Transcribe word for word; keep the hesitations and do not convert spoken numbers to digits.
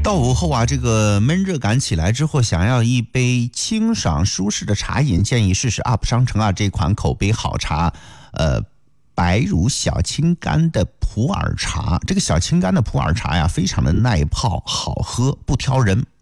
到午后啊，这个闷热感起来之后，想要一杯清爽舒适的茶饮，建议试试 U P 商城啊这款口碑好茶，呃。白乳小青柑的普洱茶，这个小青柑的普洱茶呀，非常的耐泡，好喝，不挑人。